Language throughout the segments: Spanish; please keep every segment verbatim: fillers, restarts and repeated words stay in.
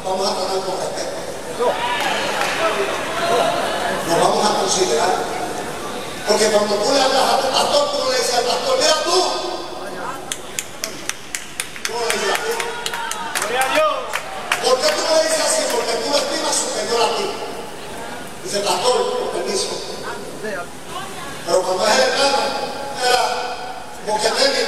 vamos a tratar con respeto. Nos vamos a considerar. Porque cuando tú le hablas a tu pastor, tú no le dices al pastor, mira tú. Tú no le dices así. Gloria a Dios. ¿Por qué tú no le dices así? Porque tú lo estimas superior a ti. Dice, pastor, con permiso. Pero cuando es el hermano, era boqueteño.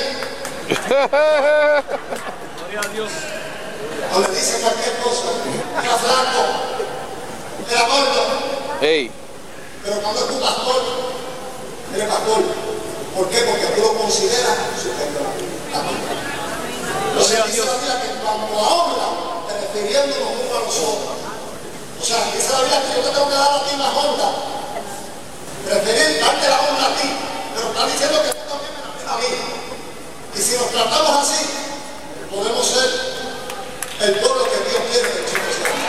Gloria a Dios. O le dice cualquier cosa. Era flaco. Era gordo. Hey. Pero cuando es tu pastor, eres pastor. ¿Por qué? Porque tú lo consideras superior a ti. Entonces dice la Biblia que cuando ahora, refiriéndonos uno a los otros. O sea, dice la Biblia que yo te tengo que dar a ti más honra. Preferir darte la honra a ti. Pero está diciendo que tú también me la das a mí. Y si nos tratamos así, podemos ser el pueblo que Dios quiere que nosotros seamos.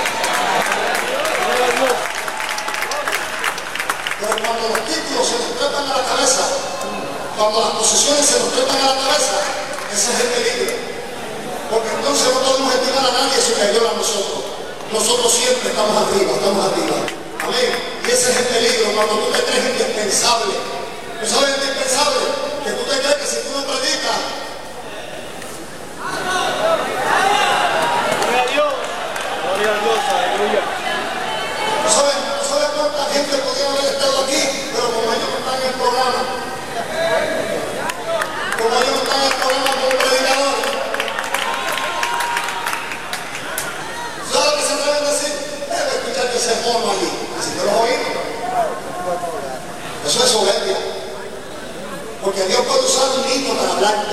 Pero cuando los títulos se nos trepan a la cabeza, cuando las posiciones se nos trepan a la cabeza, ese es el peligro. Porque entonces no podemos estimar a nadie superior a nosotros. Nosotros siempre estamos arriba, estamos arriba. Amén. Y ese es el peligro cuando tú te crees indispensable. ¿Tú sabes indispensable? Que tú te crees que si tú no predicas, Gloria a Dios. Gloria a Dios. Aleluya. ¿tú sabes, tú sabes cuánta gente podría haber estado aquí? Pero como ellos no están en el programa, como ellos no están en el programa como predicadores, ¿sabes lo que se atreven a decir? Debe escuchar que ese mono allí. Así que los oímos. Eso es soberbia. Porque Dios puede usar un niño para hablarte.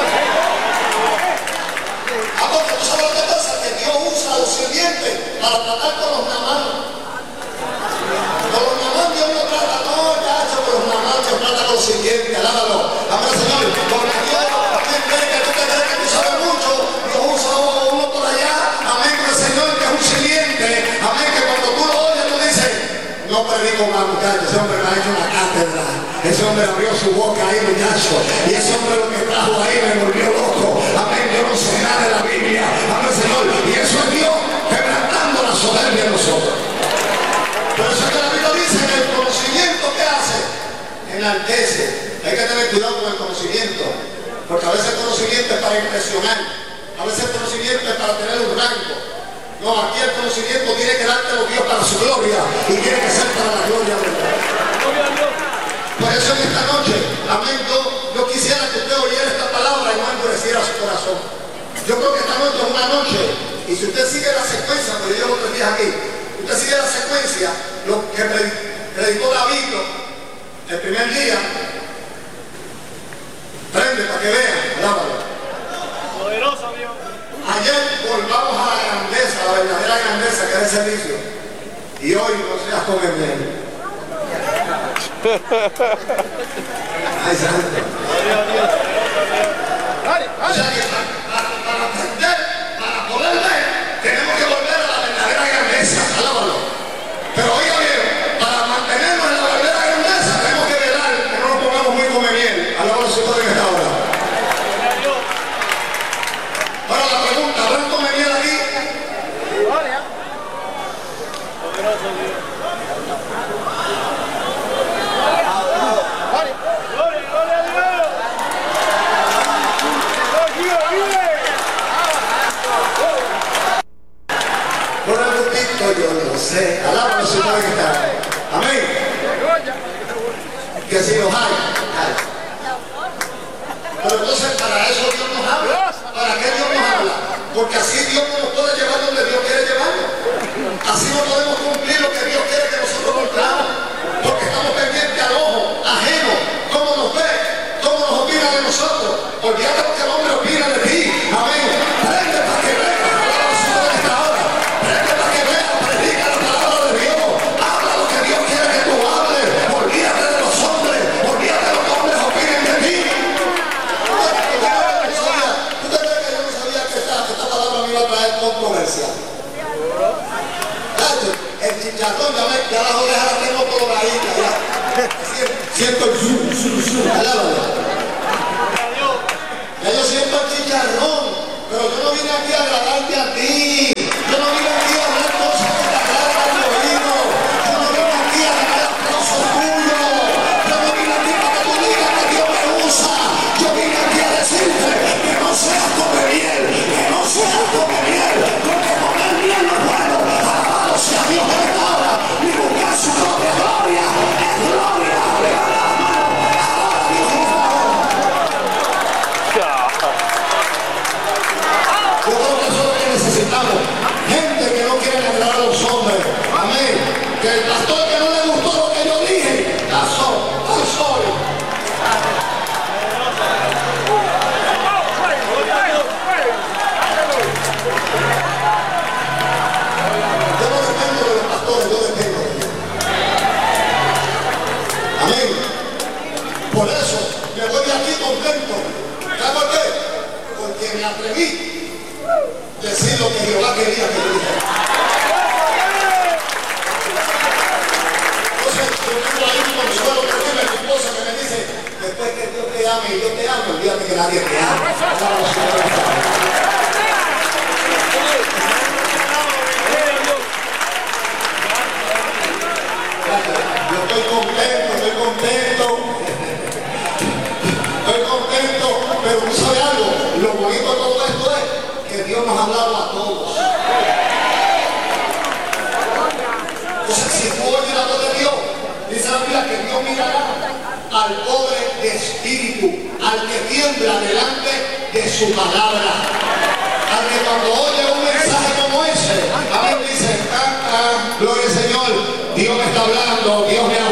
Ah, porque tú sabes lo que pasa, que Dios usa a los sirvientes para tratar con los namanos. Con los namanos Dios no trata, no, cacho, con los namanos Dios trata con los sirvientes, alábalo. Amén, Señor. Porque Dios, ¿quién cree que tú te crees que tú sabes mucho? Dios usa a uno por allá, amén, con el Señor, que es un sirviente. Amén, que cuando tú lo oyes, tú dices, no predico más, muchachos, ese hombre me ha hecho una cátedra. Ese hombre abrió su boca ahí, muchacho. Y ese hombre lo que trajo ahí me volvió loco. Amén, yo no sé nada de la Biblia. Amén, Señor. Y eso es Dios quebrantando la soberbia de nosotros. Por eso es que la Biblia dice que el conocimiento que hace enaltece. Hay que tener cuidado con el conocimiento. Porque a veces el conocimiento es para impresionar. A veces el conocimiento es para tener un rango. No, aquí el conocimiento tiene que dártelo Dios para su gloria. Y tiene que ser para la gloria de Dios. Gloria a Dios. Por eso en esta noche, amén, yo, yo quisiera que usted oyera esta palabra y no endureciera su corazón. Yo creo que esta noche es una noche, y si usted sigue la secuencia, porque yo llevo tres días aquí, usted sigue la secuencia, lo que predicó David el primer día, prende para que vean, alábalo. Poderoso Dios. Ayer volvamos a la grandeza, a la verdadera grandeza que es el servicio, y hoy no seas con el bien. Ay, santo. Gloria a Dios. O sea que para, para aprender, para poder ver, tenemos que volver a la verdadera grandeza, alábalo. Pero oiga bien, para mantenernos en la verdadera grandeza, tenemos que velar que no nos pongamos muy come miel, alábalo si pueden esta hora. Gloria a Dios. Ahora la pregunta, ¿habrán come miel aquí? Gloria. Poderoso Dios. Gloria, gloria a Dios. Vive, vive. Por el gustito yo no sé, alábalo si pueden estar. Amén. Que si los hay, hay. Pero entonces para eso Dios nos habla. ¿Para qué Dios nos habla? Porque así Dios no nos puede llevar donde Dios quiere llevarnos. Así no podemos cumplir lo que Dios quiere que nosotros cumplamos. Porque estamos pendientes al ojo ajeno. ¿Cómo nos ve? ¿Cómo nos opina de nosotros? Olvídate lo que el hombre opina de ti. Amén. Prende para que veas la palabra de Dios en esta hora. Prende para que veas, predica la palabra de Dios. Habla lo que Dios quiere que tú hables. Olvídate de los hombres. Olvídate de lo que los hombres opinen de ti. ¿Tú te crees que yo no sabía que esta, que esta palabra me iba a traer controversia? El chicharrón, ya, me, ya las orejas las tengo coloraditas, ya. Siento el zoom, zoom, zoom, alábalo. Ya yo siento el chicharrón, pero yo no vine aquí a agradarte a ti. Yo no vine aquí Que el pastor que no le gustó lo que yo dije, pasó, pasó. Yo no dependo de los pastores, yo dependo de Dios. Amén. Por eso me voy de aquí contento. ¿Sabes por qué? Porque me atreví a decir lo que Jehová quería que yo dijera. Entonces, yo tengo ahí un consuelo terrible, mi esposa que me dice, después que Dios te ame y yo te amo, olvídate que nadie te ama. Yo estoy contento, estoy contento. Estoy contento, pero tú sabes algo, lo bonito de todo esto es que Dios nos ha hablado a todos. Entonces, si tú oyes la voz de Dios, dice la Biblia que Dios mirará al pobre de espíritu, al que tiembla delante de su palabra, al que cuando oye un mensaje como ese, a mí dice, ah, ah, gloria al Señor, Dios me está hablando, Dios me